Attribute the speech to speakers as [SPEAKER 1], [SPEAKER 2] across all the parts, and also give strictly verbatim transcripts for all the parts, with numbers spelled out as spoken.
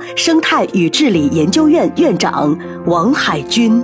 [SPEAKER 1] 生态与治理研究院院长王海军。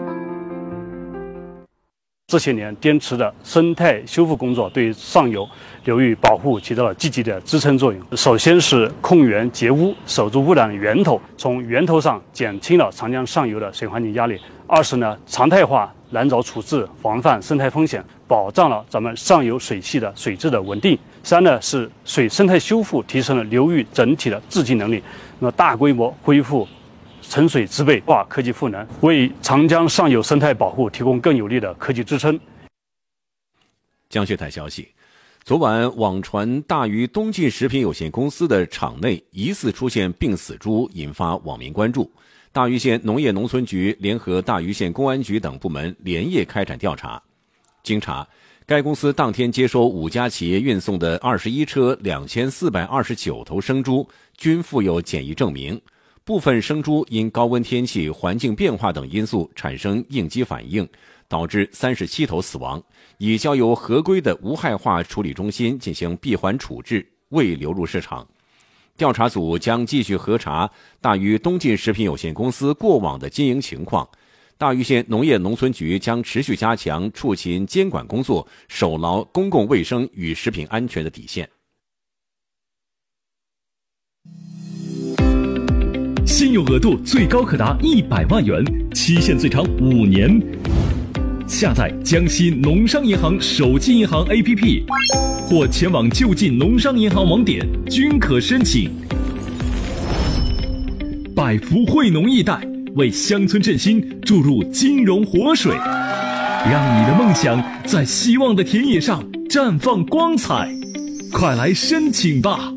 [SPEAKER 2] 这些年坚持的生态修复工作对上游流域保护起到了积极的支撑作用。首先是控源截污，守住污染源头，从源头上减轻了长江上游的水环境压力。二是呢，常态化拦藻处置，防范生态风险，保障了咱们上游水系的水质的稳定。三呢是水生态修复，提升了流域整体的治理能力，那么大规模恢复沉水植被化科技赋能，为长江上游生态保护提供更有力的科技支撑。
[SPEAKER 3] 江浙台消息，昨晚网传大渝东晋食品有限公司的厂内疑似出现病死猪，引发网民关注。大渝县农业农村局联合大渝县公安局等部门连夜开展调查。经查，该公司当天接收五家企业运送的二十一车两千四百二十九头生猪，均附有检疫证明。部分生猪因高温天气、环境变化等因素产生应激反应，导致三十七头死亡，已交由合规的无害化处理中心进行闭环处置，未流入市场。调查组将继续核查大渝东晋食品有限公司过往的经营情况。大渝县农业农村局将持续加强畜禽监管工作，守牢公共卫生与食品安全的底线。
[SPEAKER 4] 信用额度最高可达一百万元，期限最长五年。下载江西农商银行手机银行 A P P， 或前往就近农商银行网点均可申请。百福惠农易贷为乡村振兴注入金融活水，让你的梦想在希望的田野上绽放光彩。快来申请吧！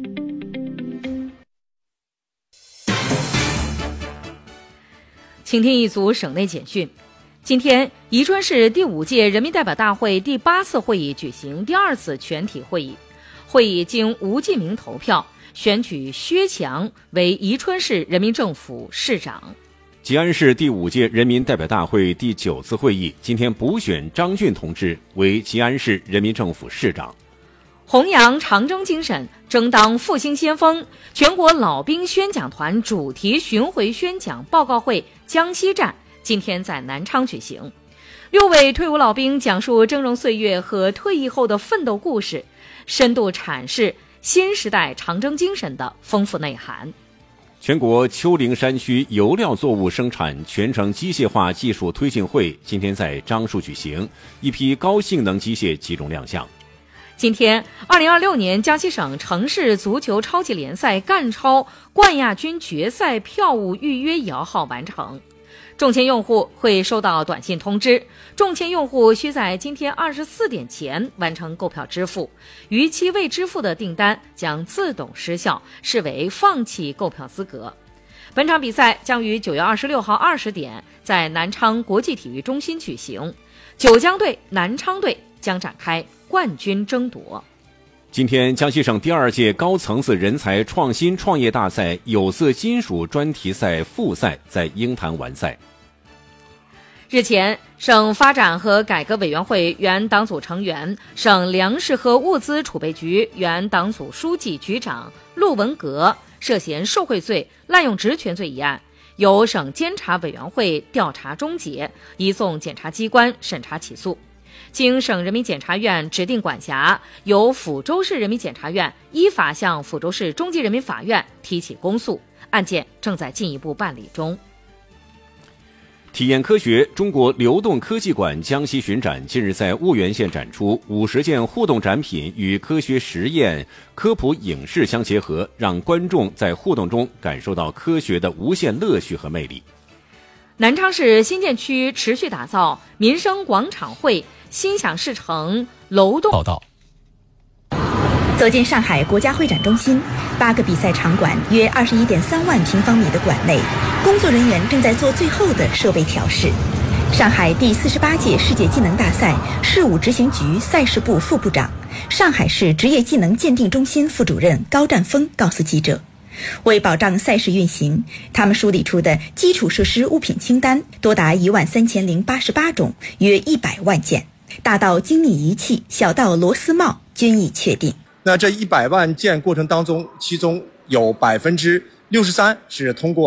[SPEAKER 5] 请听一组省内简讯。今天，宜春市第五届人民代表大会第八次会议举行第二次全体会议。会议经无记名投票选举薛强为宜春市人民政府市长。
[SPEAKER 3] 吉安市第五届人民代表大会第九次会议今天补选张俊同志为吉安市人民政府市长。
[SPEAKER 5] 弘扬长征精神，争当复兴先锋，全国老兵宣讲团主题巡回宣讲报告会江西站今天在南昌举行。六位退伍老兵讲述峥嵘岁月和退役后的奋斗故事，深度阐释新时代长征精神的丰富内涵。
[SPEAKER 3] 全国丘陵山区油料作物生产全程机械化技术推进会今天在樟树举行，一批高性能机械集中亮相。
[SPEAKER 5] 今天，二零二六年江西省城市足球超级联赛赣超冠亚军决赛票务预约摇号完成。中签用户会收到短信通知，中签用户需在今天二十四点前完成购票支付，逾期未支付的订单将自动失效，视为放弃购票资格。本场比赛将于九月二十六号二十点在南昌国际体育中心举行，九江队、南昌队将展开冠军争夺。
[SPEAKER 3] 今天，江西省第二届高层次人才创新创业大赛有色金属专题赛复赛在鹰潭完赛。
[SPEAKER 5] 日前，省发展和改革委员会原党组成员、省粮食和物资储备局原党组书记、局长陆文革涉嫌受贿罪、滥用职权罪一案，由省监察委员会调查终结，移送检察机关审查起诉。经省人民检察院指定管辖，由抚州市人民检察院依法向抚州市中级人民法院提起公诉，案件正在进一步办理中。
[SPEAKER 3] 体验科学中国流动科技馆江西巡展近日在婺源县展出五十件互动展品，与科学实验、科普影视相结合，让观众在互动中感受到科学的无限乐趣和魅力。
[SPEAKER 5] 南昌市新建区持续打造民生广场会心想事成楼栋。
[SPEAKER 4] 报道。
[SPEAKER 6] 走进上海国家会展中心，八个比赛场馆约二十一点三万平方米的馆内，工作人员正在做最后的设备调试。上海第四十八届世界技能大赛市务执行局赛事部副部长、上海市职业技能鉴定中心副主任高占峰告诉记者，为保障赛事运行，他们梳理出的基础设施物品清单多达一万三千零八十八种，约一百万件，大到精密仪器，小到螺丝帽均已确定。
[SPEAKER 7] 那这一百万件过程当中，其中有百分之六十三是通过